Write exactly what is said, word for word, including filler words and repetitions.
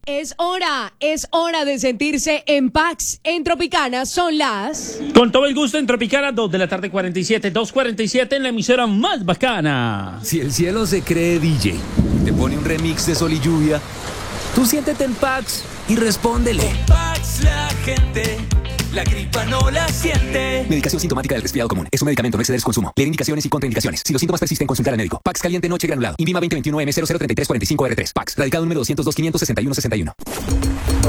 Es hora, es hora de sentirse en Pax. En Tropicana son las... Con todo el gusto en Tropicana, dos de la tarde, cuarenta y siete, dos cuarenta y siete en la emisora más bacana. Si el cielo se cree D J, te pone un remix de Sol y Lluvia, tú siéntete en Pax y respóndele. Con Pax la gente, la gripa no la siente. Medicación sintomática del resfriado común. Es un medicamento, no exceder su consumo. Leer indicaciones y contraindicaciones. Si los síntomas persisten, consultar al médico. Pax caliente noche granulado. INVIMA veinte veintiuno M cero cero treinta y tres cuarenta y cinco R tres. Pax. Radicado número doscientos dos, quinientos sesenta y uno sesenta y uno.